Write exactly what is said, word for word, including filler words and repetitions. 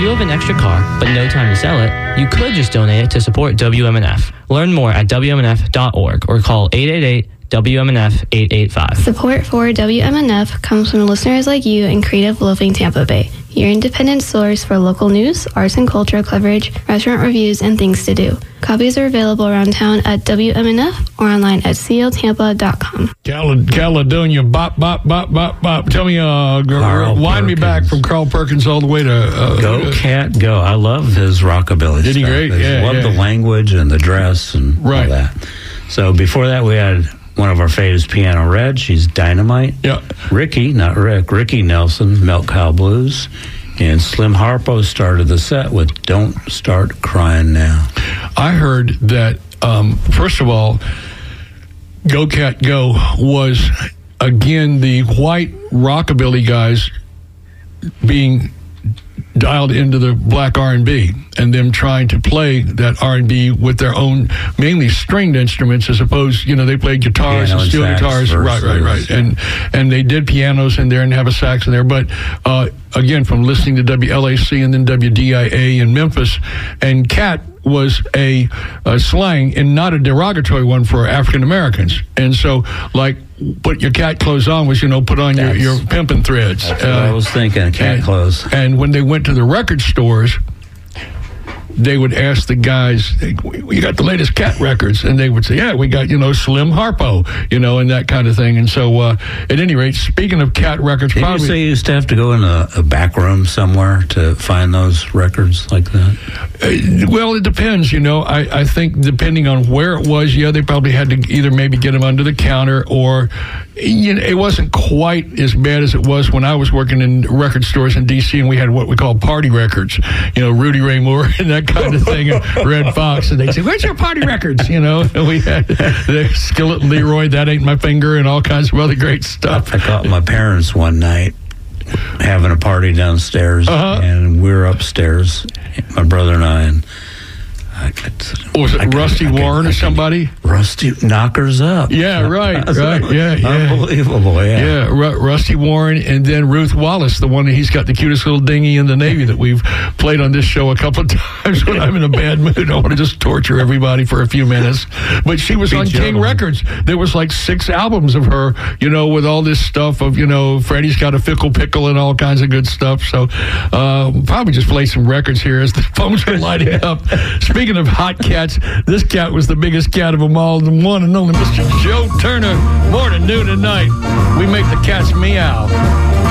you have an extra car, but no time to sell it, you could just donate it to support W M N F. Learn more at W M N F dot org or call eight eight eight W M N F eight eight five. Support for W M N F comes from listeners like you in Creative Loafing Tampa Bay, your independent source for local news, arts and culture coverage, restaurant reviews, and things to do. Copies are available around town at W M N F or online at C L Tampa dot com. Cal- Caledonia, bop, bop, bop, bop, bop. Tell me, uh, g- wind me back from Carl Perkins all the way to... Uh, Go, Cat, Go. I love his rockabilly Isn't he stuff. great? I Yeah, love yeah. the language and the dress and Right. all that. So before that, we had one of our favorites, Piano Red. She's dynamite. Yeah. Ricky, not Rick, Ricky Nelson, Milk Cow Blues. And Slim Harpo started the set with Don't Start Crying Now. I heard that, um, first of all, Go Cat Go was, again, the white rockabilly guys being dialed into the black R and B and them trying to play that R and B with their own mainly stringed instruments as opposed, you know, they played guitars Piano and steel and sax guitars. Right, right, right. versus- And and they did pianos in there and have a sax in there. But uh, again, from listening to W L A C and then W D I A in Memphis, and Cat was a, a slang and not a derogatory one for African Americans. And so, like, put your cat clothes on was, you know, put on your, That's- your pimping threads. That's what I was thinking, cat and, clothes. And when they went to the record stores, they would ask the guys, "We got the latest Cat records," and they would say, "Yeah, we got, you know, Slim Harpo, you know, and that kind of thing." And so, uh, at any rate, speaking of Cat records, Did probably you say you used to have to go in a, a back room somewhere to find those records like that? Uh, well, it depends, you know. I, I think depending on where it was, yeah, they probably had to either maybe get them under the counter or, you know, it wasn't quite as bad as it was when I was working in record stores in D C and we had what we call party records, you know, Rudy Ray Moore and that kind of thing, and Red Fox, and they'd say, "Where's your party records?" You know, and we had the Skillet and Leroy, That Ain't My Finger, and all kinds of other great stuff. I caught my parents one night having a party downstairs, Uh-huh. and we were upstairs, my brother and I, and I, I, Was it I can- Rusty I can- Warren I or can- somebody? Rusty Knockers Up. Yeah, right, right, yeah, yeah. Unbelievable, yeah. Yeah, Ru- Rusty Warren, and then Ruth Wallace, the one that he's got the cutest little dinghy in the Navy that we've played on this show a couple of times when I'm in a bad mood. I want to just torture everybody for a few minutes. But she was Be on King gentleman. Records. There was like six albums of her, you know, with all this stuff of, you know, Freddie's Got a Fickle Pickle and all kinds of good stuff. So uh, probably just play some records here as the phones are lighting up. Speaking of hot cats, this cat was the biggest cat of them all, the one and only Mister Joe Turner. Morning, noon, and night. We make the cats meow.